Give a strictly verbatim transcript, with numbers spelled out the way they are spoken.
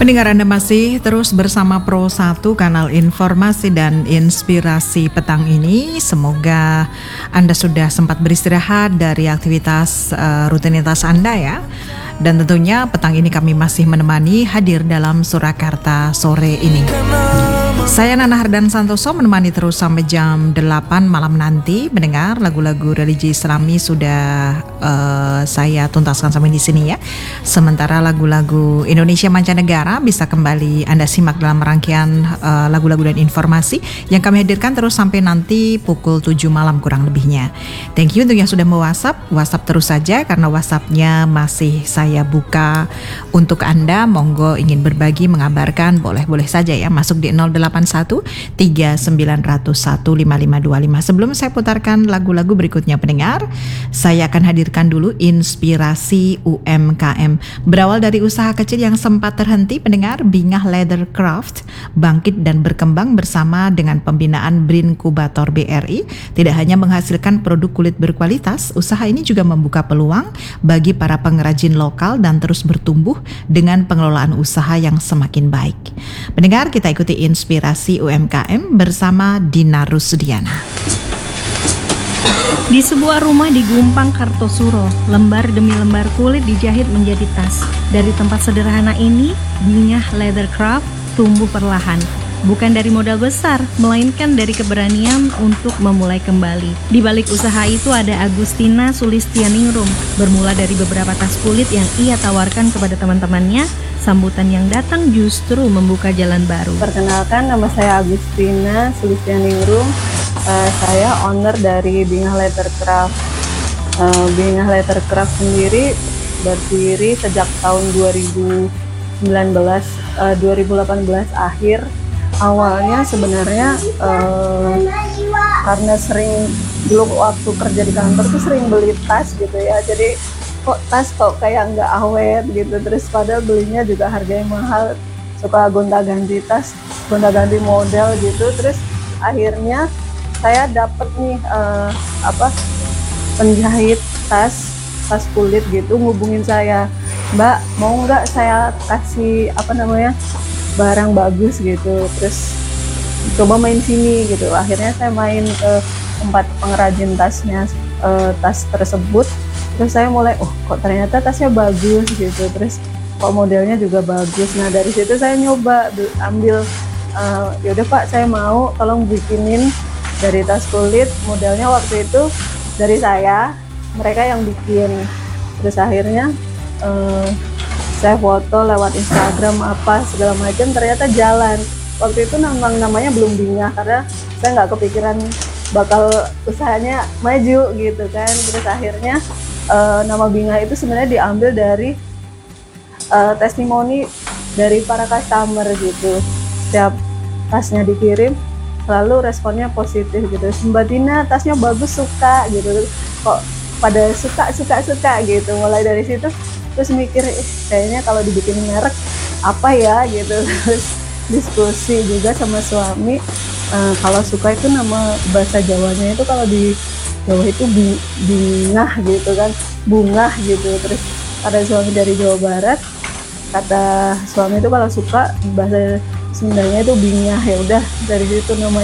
Pendengar, Anda masih terus bersama Pro satu, kanal informasi dan inspirasi petang ini. Semoga Anda sudah sempat beristirahat dari aktivitas uh, rutinitas Anda ya. Dan tentunya petang ini kami masih menemani hadir dalam Surakarta sore ini. Saya Nana Hardan Santoso menemani terus sampai jam delapan malam nanti. Mendengar lagu-lagu religi Islami sudah uh, saya tuntaskan sampai di sini ya. Sementara lagu-lagu Indonesia mancanegara bisa kembali Anda simak dalam rangkaian uh, lagu-lagu dan informasi yang kami hadirkan terus sampai nanti pukul tujuh malam kurang lebihnya. Thank you untuk yang sudah me-WhatsApp. WhatsApp terus saja karena WhatsApp-nya masih saya buka untuk Anda. Monggo ingin berbagi, mengabarkan, boleh-boleh saja ya. Masuk di nol delapan satu tiga sembilan nol satu lima lima dua lima. Sebelum saya putarkan lagu-lagu berikutnya pendengar, saya akan hadirkan dulu inspirasi U M K M. Berawal dari usaha kecil yang sempat terhenti pendengar, Bingah Leather Craft bangkit dan berkembang bersama dengan pembinaan Brinkubator B R I. Tidak hanya menghasilkan produk kulit berkualitas, usaha ini juga membuka peluang bagi para pengrajin lokal dan terus bertumbuh dengan pengelolaan usaha yang semakin baik. Pendengar, kita ikuti inspirasi U M K M bersama Dina Rusdiana. Di sebuah rumah di Gumpang Kartosuro, lembar demi lembar kulit dijahit menjadi tas. Dari tempat sederhana ini, Bingah Leather Craft tumbuh perlahan. Bukan dari modal besar, melainkan dari keberanian untuk memulai kembali. Di balik usaha itu ada Agustina Sulistianingrum. Bermula dari beberapa tas kulit yang ia tawarkan kepada teman-temannya, sambutan yang datang justru membuka jalan baru. Perkenalkan, nama saya Agustina Sulistianingrum. Uh, saya owner dari Bingah Leather Craft. Uh, Bingah Leather Craft sendiri berdiri sejak tahun dua ribu sembilan belas, uh, dua ribu delapan belas akhir. Awalnya sebenarnya uh, karena sering dulu waktu kerja di kantor tuh sering beli tas gitu ya, jadi kok tas kok kayak nggak awet gitu, terus padahal belinya juga harganya mahal, suka gonta-ganti tas, gonta-ganti model gitu. Terus akhirnya saya dapet nih uh, apa penjahit tas tas kulit gitu, ngubungin saya, Mbak mau nggak saya kasih apa namanya barang bagus gitu, terus coba main sini gitu. Akhirnya saya main ke tempat pengrajin tasnya, uh, tas tersebut. Terus saya mulai, oh kok ternyata tasnya bagus gitu, terus kok modelnya juga bagus. Nah dari situ saya nyoba ambil, uh, yaudah Pak saya mau tolong bikinin dari tas kulit, modelnya waktu itu dari saya, mereka yang bikin. Terus akhirnya uh, saya foto lewat Instagram apa segala macam, ternyata jalan. Waktu itu memang namanya belum Bingah karena saya nggak kepikiran bakal usahanya maju gitu kan. Terus akhirnya uh, nama Bingah itu sebenarnya diambil dari uh, testimoni dari para customer gitu. Setiap tasnya dikirim selalu responnya positif gitu. Mbak Dina tasnya bagus, suka gitu. Kok pada suka suka suka gitu. Mulai dari situ terus mikir, eh, kayaknya kalau dibikin merek apa ya gitu. Terus diskusi juga sama suami, uh, kalau suka itu nama bahasa Jawanya itu kalau di Jawa itu bi- bingah gitu kan, bunga gitu. Terus ada suami dari Jawa Barat, kata suami itu kalau suka bahasa Sundanya itu bingah. Ya udah dari situ namanya